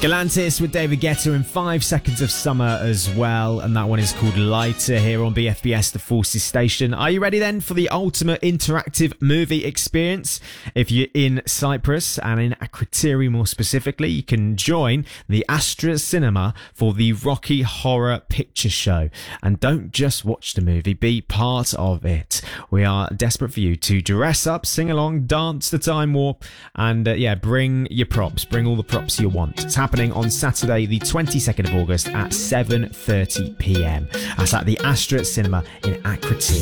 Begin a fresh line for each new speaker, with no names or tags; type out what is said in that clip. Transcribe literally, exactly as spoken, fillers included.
Galantis with David Guetta and Five Seconds of Summer as well, and that one is called Lighter here on B F B S, the Forces Station. Are you ready then for the ultimate interactive movie experience? If you're in Cyprus and in Akrotiri more specifically, you can join the Astra Cinema for the Rocky Horror Picture Show. And don't just watch the movie, be part of it. We are desperate for you to dress up, sing along, dance the time warp, and uh, yeah, bring your props, bring all the props you want. It's happening on Saturday the twenty-second of August at seven thirty p m. That's at the Astra Cinema in Akrotiri.